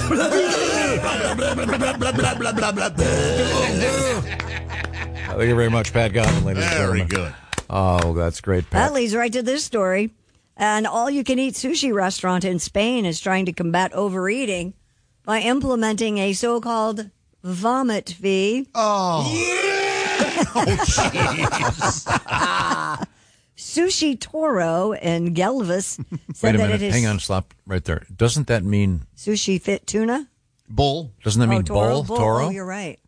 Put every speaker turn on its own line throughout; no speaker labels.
Thank you very much, Pat Godwin, ladies and gentlemen.
Very good.
Oh, that's great, Pat.
That leads right to this story. An all-you-can-eat sushi restaurant in Spain is trying to combat overeating by implementing a so-called vomit fee.
Oh. Jeez.
Sushi Toro in Gelvis said
Wait a
that
minute.
it is
Hang on, stop right there. Doesn't that mean
sushi fit tuna?
Bull.
Doesn't that mean
Toro?
bull? Toro?
Oh, you're right.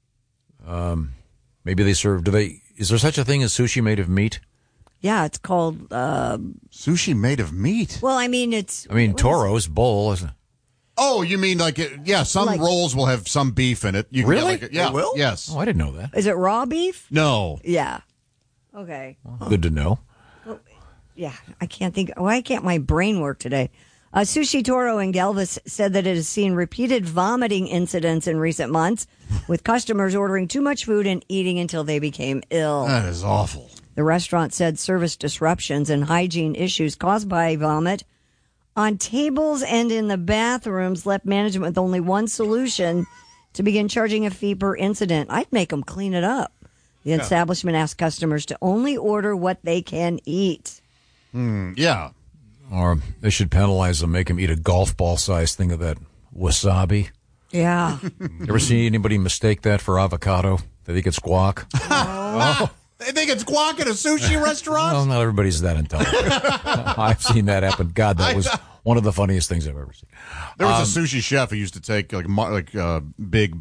Maybe they serve. Is there such a thing as sushi made of meat?
Yeah, it's called.
Sushi made of meat.
Well, I mean, it's.
Toro's bull. Isn't it?
Oh, you mean some
Like-
rolls will have some beef in it. You can
Really?
Get yeah.
They will?
Yes.
Oh, I didn't know that.
Is it raw beef?
No.
Yeah. Okay.
Good to know.
Yeah, I can't think. Why can't my brain work today? Sushi Toro in Gelvis said that it has seen repeated vomiting incidents in recent months, with customers ordering too much food and eating until they became ill.
That is awful.
The restaurant said service disruptions and hygiene issues caused by vomit on tables and in the bathrooms left management with only one solution: to begin charging a fee per incident. I'd make them clean it up. The establishment asked customers to only order what they can eat.
Yeah.
Or they should penalize them, make them eat a golf ball sized thing of that wasabi.
Yeah.
You ever see anybody mistake that for avocado? They think it's guac.
They think it's guac at a sushi restaurant?
Well, not everybody's that intelligent. I've seen that happen. God, that was one of the funniest things I've ever seen.
There was a sushi chef who used to take big,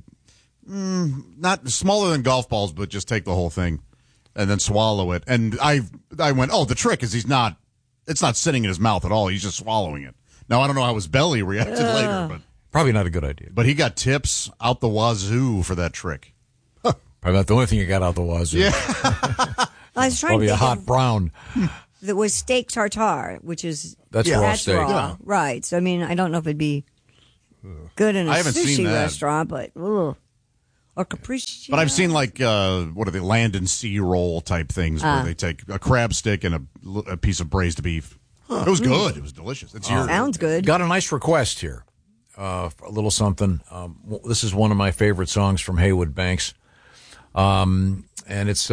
not smaller than golf balls, but just take the whole thing and then swallow it. And I went, the trick is it's not sitting in his mouth at all. He's just swallowing it. Now, I don't know how his belly reacted later,
Probably not a good idea.
but he got tips out the wazoo for that trick.
Probably not the only thing you got out the wazoo.
Yeah.
I was trying
Probably
to
a
think
hot
of,
brown.
that was steak tartare, which is
That's raw steak.
raw.
Yeah.
Right. So I mean, I don't know if it'd be good in a
I haven't seen
sushi
that.
restaurant, but or capriccio.
But I've seen what are they, land and sea roll type things where they take a crab stick and a piece of braised beef. It was good. It was delicious. It's your
Sounds good.
Got a nice request here. A little something. This is one of my favorite songs from Haywood Banks. And it's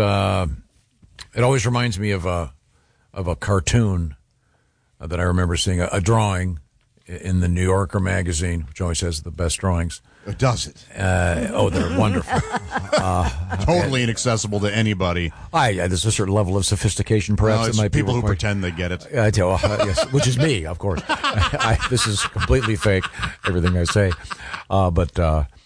it always reminds me of a cartoon that I remember seeing, a drawing in the New Yorker magazine, which always has the best drawings.
Does it?
They're wonderful.
Totally inaccessible to anybody.
There's a certain level of sophistication, perhaps, that
It's
might be
people who
required.
pretend they get it.
I tell, yes, which is me, of course. This is completely fake, everything I say. But